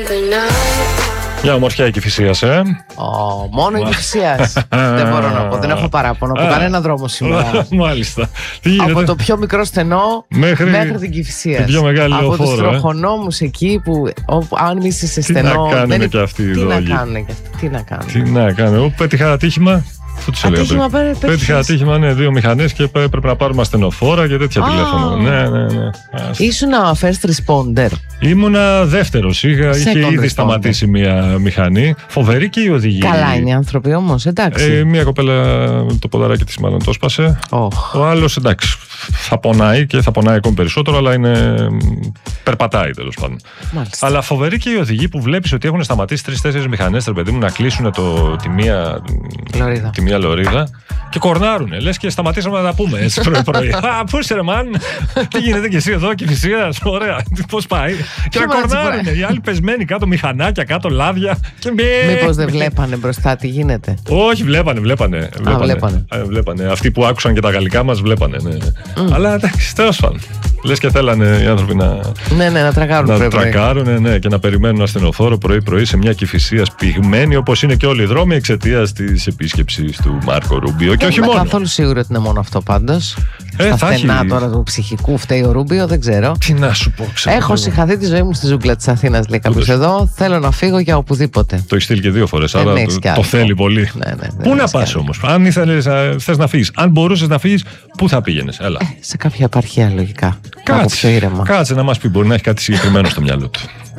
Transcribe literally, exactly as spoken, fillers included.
Μια ομορφιά η Κηφισίας, ε. Oh, μόνο η Κηφισίας. Δεν μπορώ να πω, δεν έχω παράπονο από κανένα δρόμο σήμερα. Μάλιστα. Από το πιο μικρό στενό μέχρι, μέχρι την Κηφισίας. Την πιο μεγάλη από λεωφόρο, τους τροχονόμους ε. εκεί που όπου, αν είσαι σε στενό. Τι να κάνουν δεν... και αυτοί οι τι λόγοι. Να κάνουν και αυτοί. Τι να κάνουν. Τι να κάνουν. Εγώ πέτυχα ατύχημα. Ατύχημα πέρα, πέτυχα ατύχημα, ναι, δύο μηχανές και πρέπει να πάρουμε ασθενοφόρα και τέτοια ah. τηλέφωνο. Ναι, ναι, ναι. Ήσουνα first responder. Ήμουνα δεύτερος. Είχα, είχε ήδη responder. Σταματήσει μια μηχανή. Φοβερή και η οδηγή. Καλά είναι οι άνθρωποι όμως, εντάξει. Ε, μια κοπέλα το ποδαράκι της μάλλον το σπάσε. Oh. Ο άλλος εντάξει. Θα πονάει και θα πονάει ακόμη περισσότερο, αλλά είναι. Περπατάει τέλος πάντων. Μάλιστα. Αλλά φοβερή και η οδηγή που βλέπεις ότι έχουν σταματήσει τρεις-τέσσερις μηχανές, ρε παιδί μου, να κλείσουν το, τη μία. Λωρίδα. Τη μία λωρίδα και κορνάρουνε. Λες και σταματήσαμε να τα πούμε έτσι πρωί-πρωί. Α, πού είσαι ρε μαν, τι γίνεται και εσύ εδώ, Κηφισίας, ωραία, πώς πάει. Και να κορνάρουνε. Οι άλλοι πεσμένοι κάτω, μηχανάκια κάτω, λάδια. Μήπως δεν βλέπανε μπροστά τι γίνεται. Όχι, βλέπανε, βλέπανε. Α, βλέπανε. βλέπανε. Αυτοί που άκουσαν και τα γαλλικά μας βλέπανε. Ναι. Mm. Αλλά εντάξει, τέλος πάντων. Λες και θέλανε οι άνθρωποι να, ναι, ναι, να τρακάρουν, να τρακάρουν ναι, και να περιμένουν ασθενοφόρο πρωί-πρωί σε μια Κηφισίας πυγμένη όπως είναι και όλοι οι δρόμοι εξαιτίας της επίσκεψης του Μάρκο Ρούμπιο. Και όχι μόνο. Δεν είμαι καθόλου σίγουρη ότι είναι μόνο αυτό πάντως. Ε, Στα θα στενά έχει... τώρα του ψυχικού φταίει ο Ρούμπιο, δεν ξέρω. Τι να σου πω, ξέρω. Έχω συγχαθεί τη ζωή μου στη ζούγκλα της Αθήνας, λέει κάποιος εδώ. Θέλω να φύγω για οπουδήποτε. Το έχει στείλει και δύο φορές, άρα το, το θέλει πολύ. Ναι, ναι, πού να πας όμως, αν ήθελες, θες να φύγεις, αν μπορούσες να φύγεις, πού θα πήγαινες, έλα. Ε, σε κάποια επαρχία λογικά. Κάτσε, κάτσε να μας πει, μπορεί να έχει κάτι συγκεκριμένο στο μυαλό του.